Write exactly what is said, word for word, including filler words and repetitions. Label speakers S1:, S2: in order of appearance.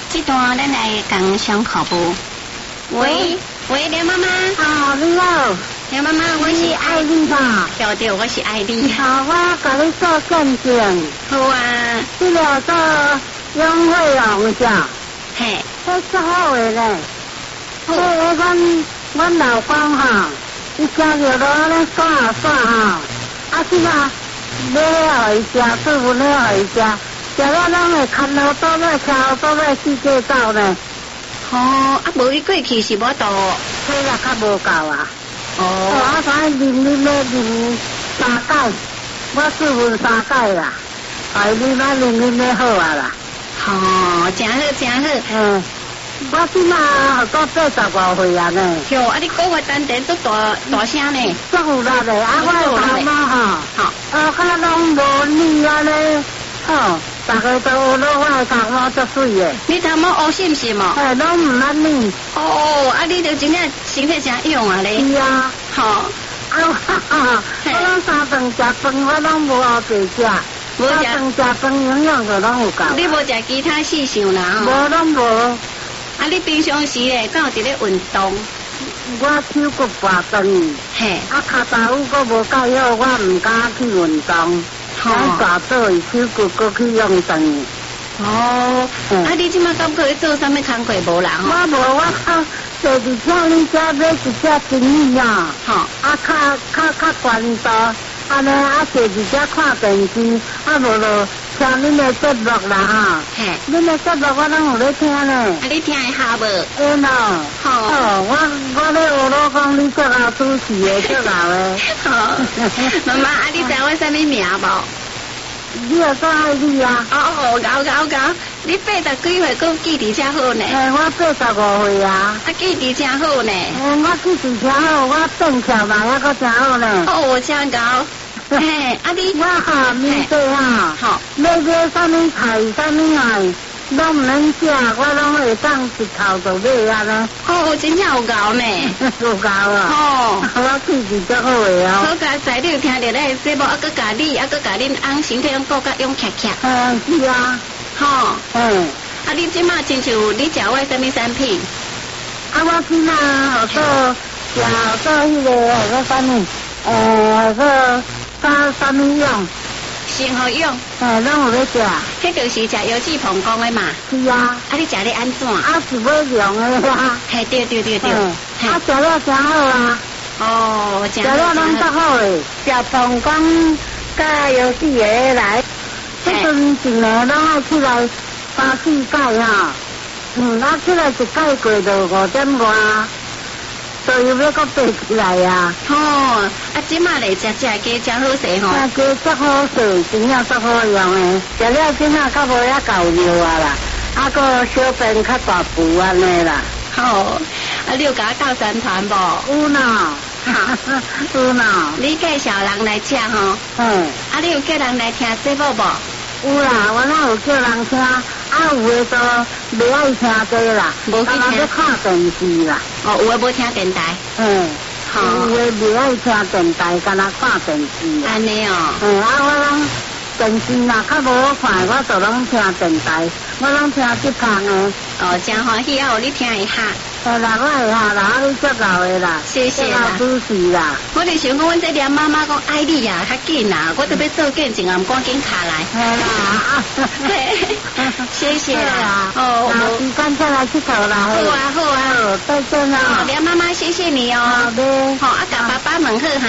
S1: 这段咱来讲上课不？喂喂，梁妈妈。
S2: 哦，你好。
S1: 梁妈妈，我是
S2: 爱丽吧？
S1: 对对，我是爱丽。
S2: 好，我给你做见证。
S1: 好啊。
S2: 这个做杨惠龙者。
S1: 嘿。
S2: 这是好的嘞。好。这阮阮老公哈，伊吃着落咧耍啊耍哈，啊是嘛？买互伊食，做饭了互伊食，食了拢会牵好多咧，车好多咧，四界走咧。
S1: 哦，啊，无伊过去是无到，
S2: 体力较无够啊。
S1: 哦。
S2: 啊，反正啉啉咧啉三解，我做饭三解啦，哎，你那啉啉咧好啊啦。
S1: 哦，真好真好。
S2: 嗯。我即马好到八十五岁啊呢。
S1: 哟，啊，你讲话丹田都大大声呢。
S2: 足有力的，啊，我头妈哈，
S1: 好，
S2: 啊，较拢无力啊咧，吼，大家都有落我的头毛足水的。
S1: 你头毛黑是毋是嘛？
S2: 哎，拢唔捌力。
S1: 哦，啊，你就真正身体真勇啊咧。
S2: 是啊。
S1: 吼，
S2: 啊哈哈，我拢三顿食饭，我拢无好白食。无食饭食饭营养就拢有够。
S1: 你无食其他细项啦？
S2: 无拢无。
S1: 啊！你平常时咧，敢有伫咧运动？
S2: 我手骨拔断，
S1: 嘿，
S2: 啊，脚踏舞我无介好，我唔敢去运动，我大做伊手骨搁去用断。
S1: 哦，啊，你即马敢可以做啥物工课无啦？
S2: 我无，我靠坐伫车你遮买一只金鱼啊，
S1: 吼，
S2: 啊，较较较悬度，安尼啊坐伫遮看电视，啊无咯。听恁的节目啦哈，
S1: 嘿，
S2: 恁的节目我拢有咧听呢。
S1: 啊，你听会下无？
S2: 会喏，
S1: 好，
S2: 哦，我我咧学老讲你做老主持的，做老的。
S1: 好，妈妈，啊，你知我啥物名无？
S2: 你也做爱你啊？
S1: 哦哦，搞搞搞，你八十几岁，佫记伫遮好呢？
S2: 哎，我八十五岁啊。
S1: 啊，记伫遮好呢？
S2: 哎，我记伫遮好，我变巧嘛，还佫真好呢。
S1: 哦，真高。嘿，啊你
S2: 我哈面对哈，
S1: 好，
S2: 要买啥物菜，啥物菜，拢唔免食，我拢会当一头就买啊咧。
S1: 哦，真正有够呢，
S2: 有够啊！
S1: 哦，
S2: 我气质足好诶哦。
S1: 好佳哉，你有听到咱的节目，啊，佮甲你，啊，佮甲恁翁身体拢顾甲勇恰恰。
S2: 嗯，是啊。
S1: 吼，
S2: 嗯，
S1: 啊，你即马亲像你食我啥物产品？
S2: 啊，我即马好做食好做迄个好做啥物？诶，好做。啥啥物用？
S1: 生活用。
S2: 哎，拢有咧食。
S1: 迄就是食药剂膀胱的嘛。
S2: 是啊。
S1: 啊，你食咧安怎？
S2: 啊，是要用的啦。
S1: 嘿，对对对对。
S2: 啊，食了真好啊。
S1: 哦，
S2: 食了拢足好诶。食膀胱加药剂的来，迄阵一年拢爱起来三四摆哈。嗯，啊，起来一摆过就五点外。所以要搁爬起来呀！
S1: 吼，啊，即马来食食鸡真好势吼。
S2: 食鸡足好势，真正足好用诶。食了即马较无遐够肉啊啦，啊个小便较大腹安尼啦。
S1: 好，啊，你有甲我教三团无？
S2: 有喏，
S1: 哈，
S2: 有喏。
S1: 你介绍人来吃吼？
S2: 嗯。
S1: 啊，你有叫人来听节目无？
S2: 有啦，我哪有叫人听，啊有诶都袂爱听这啦，
S1: 无去听。
S2: 要看电视啦。
S1: 哦，有诶无听电台。
S2: 嗯。
S1: 好。
S2: 有诶袂爱听电台，干那看电视。
S1: 安尼哦。
S2: 嗯，啊我拢电视若较无好看，我就拢听电台，我拢听这项诶。
S1: 哦，真欢喜啊！你听一下。
S2: 哎啦，我会下啦，你足老诶啦，
S1: 谢谢啦，
S2: 主持啦。
S1: 我就想讲，阮这连妈妈讲爱你呀，较紧啦，我都要做见证，唔赶紧卡来。
S2: 哎啦，
S1: 谢谢啦。哦，
S2: 有时间再来佚佗啦。
S1: 好啊，好啊，
S2: 再见啦。
S1: 连妈妈，谢谢你哦。
S2: 好的。
S1: 好，啊，甲爸爸问好哈。